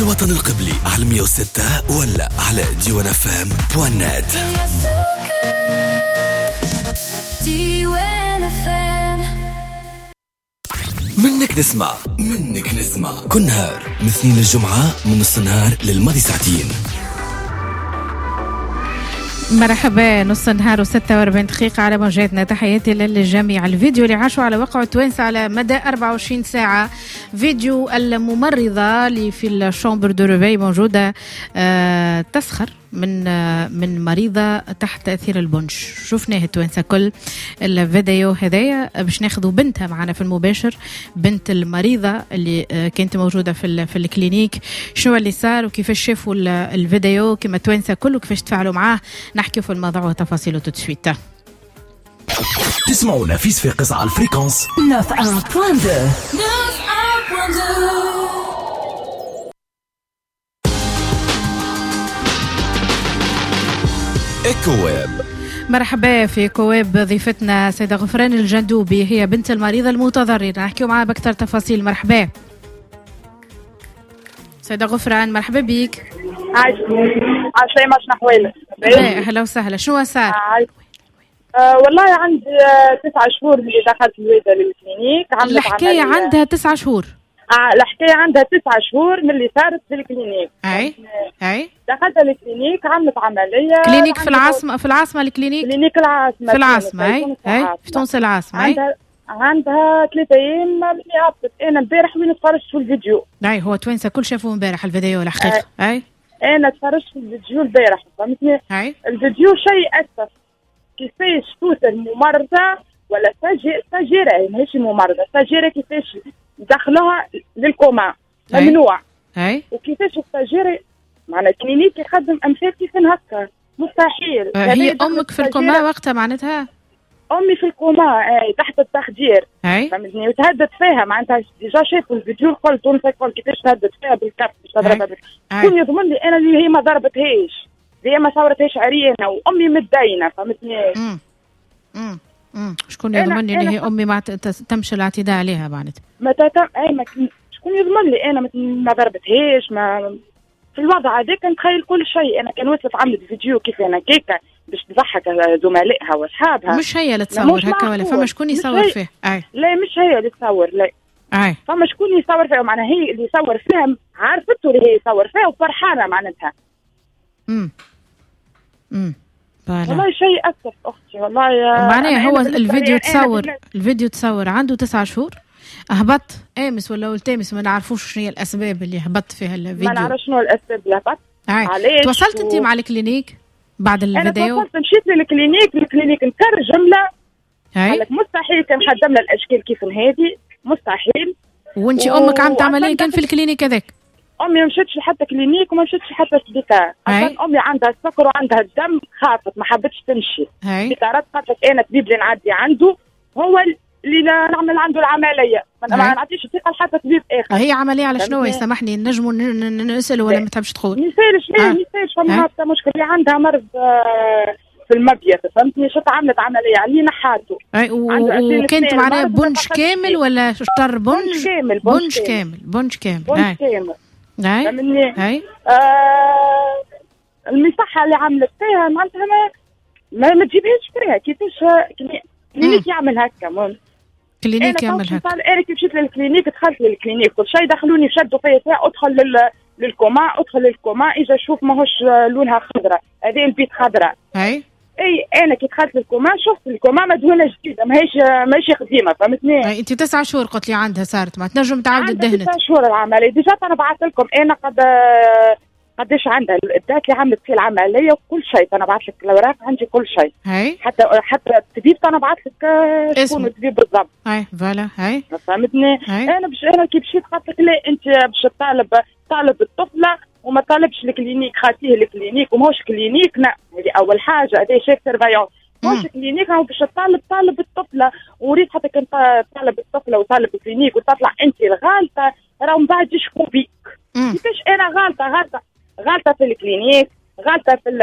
الوطن القبلي على 106 ولا على diwanafm.net. منك نسمع كل نهار من اثنين للجمعة من نص النهار للماضي ساعتين. مرحبا، نص النهار و46 دقيقة على موجاتنا. تحياتي للجميع. الفيديو اللي عاشوا على وقع التوانسة على مدى 24 ساعة، فيديو الممرضة اللي في الشامبر دو ريفي موجودة تسخر من مريضة تحت تأثير البنج. شفناه التوانسة كل الفيديو هدايا باش ناخذوا بنتها معنا في المباشر، بنت المريضة اللي كانت موجودة في الكلينيك. شنو اللي صار وكيفاش شافوا الفيديو كما التوانسة كل وكيفاش تفاعلوا معاه، نحكي في الموضوع وتفاصيله تسويت. تسمعوا نفيس في قصة على الفريكونس 9.2. إيكوويب. مرحبا في كويب. ضيفتنا سيدة غفران الجندوبي، هي بنت المريضة المتضررة. نحكيو معها بأكثر تفاصيل. مرحبا سيدة غفران، مرحبا بيك. عسلامة، شنو أحوالك؟ أهلا وسهلا. شنو صار؟ والله عندي 9 شهور من اللي دخلت الوالدة للكلينيك. الحكاية عندها 9 شهور. الحكاية عندها 9 شهور من اللي صارت في الكلينيك. أي دخلت الكلينيك، عملت عملية. كلينيك في العاصمة الكلينيك. كلينيك العاصمة. في العاصمة. أي في تونس العاصمة. عندها 3 أيام من هبطت. أنا امبارح وين تفرجت في الفيديو. أي هو توانسة كل شافوه امبارح الفيديو الحقيقة. أي أنا تفرجت في الفيديو البارح، فهمتني؟ الفيديو شيء أسف. كيفاش توصل ممرضة ولا ساجيرة، ماهيش ممرضة، ساجيرة كيفاش دخلوها للكوما ممنوع. وكيفاش الساجيرة معنا كلينيك يخدم أمثال كيف هكا مستحيل. هي أمك في الكوما وقتها معناتها؟ أمي في الكوما تحت التخدير، فهمتني؟ وتهدد فيها معناتها. ديجا شافوا الفيديو الكل تونس الكل كيفاش تهدد فيها بالكف باش تضربها. شكون يضمن لي أنا اللي هي ما ضربتهاش، هي ما صورتهاش عريانة وأمي متدينة، فهمتني؟ شكون يضمن لي هي أمي ما تمشي الاعتداء عليها معناتها؟ شكون يضمن لي أنا ما ضربتهاش؟ ما في الوضع هذاك نتخيل كل شيء. أنا كان وصلت عملت فيديو كيف أنا كيكة باش تضحك زملائها وأصحابها. مش هي اللي تصور هكا ولا فما شكون يصور فيه؟ لا مش هي اللي تصور، لا فما شكون يصور فيها. معناها هي اللي يصور فيها عارفته اللي هي يصور فيها وفرحانة معناتها. والله شيء أسف أختي والله. معناها هو الفيديو تصور عنده 9 شهور، هبط امس ولا التامس، ما نعرفوش شنو هي الاسباب اللي هبط فيها الفيديو. ما نعرف شنو الاسباب اللي هبط. توصلت انت مع الكلينيك بعد الفيديو؟ انا توصلت، مشيت للكلينيك نكر جمله. قالك مستحيل كان خدم لنا الاشكال كيف هذه، مستحيل. وانت امك عملت عمليه كان في الكلينيك هذاك؟ امي ما مشيتش حتى كلينيك وما مشيتش حتى سبيطار. اصلا امي عندها السكر وعندها الدم، خافت ما حبتش تمشي. سبيطارات قالت انا طبيب اللي نعدي عنده هو اللي نعمل عنده العمليه، ما نعطيش ثقه لحتى طبيب اخر. هي عمليه على شنو؟ سامحني نجموا نسالوا ولا ما تحبش تقول؟ ما يسالش فما حتى مشكل. عندها مرض في المبيض، فهمتني؟ شفت عملت عمليه عليه نحاته. وكانت معناها بنج كامل ولا شطر بنج كامل؟ بنج كامل. فهمني؟ المصحه اللي عملت فيها معناتها ما تجيبهاش فيها. كيفاش كلينيك يعمل هكا؟ كلينيك يعمل هكا. انا كي مشيت للكلينيك دخلت للكلينيك كل شيء، دخلوني شدوا فيا ادخل للكوما اجا شوف ماهوش لونها خضراء، هذه البيت خضراء. اي انا كي دخلت للكوما شفت الكوما مدهونه جديده، ماهيش قديمه، فهمتني؟ انت 9 شهور قلت لي عندها صارت، ما تنجم تعاود الدهنه. 9 شهور العمليه ديجا. انا بعثت لكم انا قداش عندها الدات اللي عملت فيه العمليه وكل شيء. انا بعث لك الاوراق، عندي كل شيء. حتى الطبيب انا بعث لك شكون الطبيب بالضبط. فوالا. فهمتني؟ انا كي مشيت قالت لك لا انت باش طالب الطفله وما طالبش الكلينيك، خاطيه الكلينيك وماهوش كلينيكنا. هذه اول حاجه، هذا شيء سيرفايون. ماهوش كلينيك هو باش طالب الطفله. وريت حتى كان طالب الطفله وطالب الكلينيك وتطلع انت الغالطه، راهو من بعد يشكوا بيك. كيفاش انا غالطه في الكلينيك، غالطه في